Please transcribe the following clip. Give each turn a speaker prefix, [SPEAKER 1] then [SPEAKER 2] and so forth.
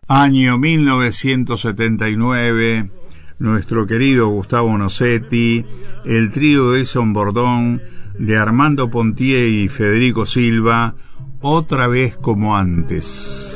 [SPEAKER 1] Año 1979, nuestro querido Gustavo Nocetti, el trío de Son Bordón, de Armando Pontier y Federico Silva, Otra vez como antes.